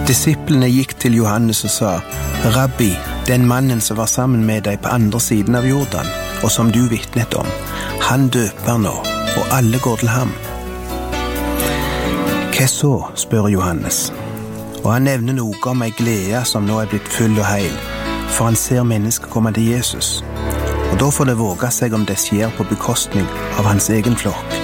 Disiplene gikk til Johannes og sa, «Rabbi, den mannen som var sammen med deg på andre siden av Jordan, og som du vitnet om, han døper nå, og alle går til ham.» «Hva så?» spør Johannes. Og han nevner noe om ei glede som nå er blitt full og heil, for han ser mennesker komme til Jesus. Og da får det våge seg om det skjer på bekostning av hans egen flokk.